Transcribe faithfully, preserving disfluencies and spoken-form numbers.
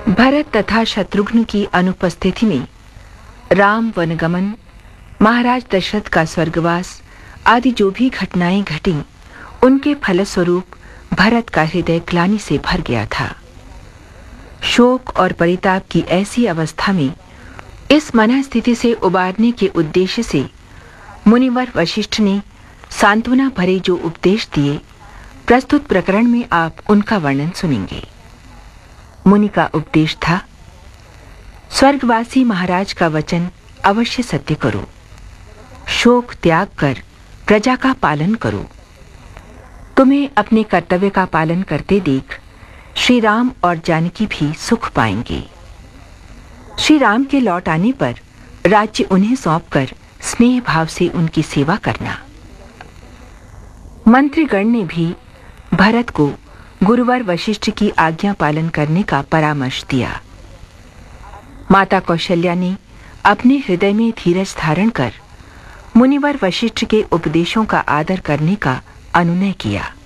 भरत तथा शत्रुघ्न की अनुपस्थिति में राम वनगमन, महाराज दशरथ का स्वर्गवास आदि जो भी घटनाएं घटीं, उनके फलस्वरूप भरत का हृदय ग्लानि से भर गया था। शोक और परिताप की ऐसी अवस्था में इस मनःस्थिति से उबारने के उद्देश्य से मुनिवर वशिष्ठ ने सांत्वना भरे जो उपदेश दिए, प्रस्तुत प्रकरण में आप उनका वर्णन सुनेंगे। मुनि का उपदेश था, स्वर्गवासी महाराज का वचन अवश्य सत्य करो, शोक त्याग कर प्रजा का पालन करो। तुम्हें अपने कर्तव्य का पालन करते देख श्री राम और जानकी भी सुख पाएंगे। श्री राम के लौट आने पर राज्य उन्हें सौंपकर स्नेह भाव से उनकी सेवा करना। मंत्रीगण ने भी भरत को गुरुवर वशिष्ठ की आज्ञा पालन करने का परामर्श दिया। माता कौशल्या ने अपने हृदय में धीरज धारण कर मुनिवर वशिष्ठ के उपदेशों का आदर करने का अनुनय किया।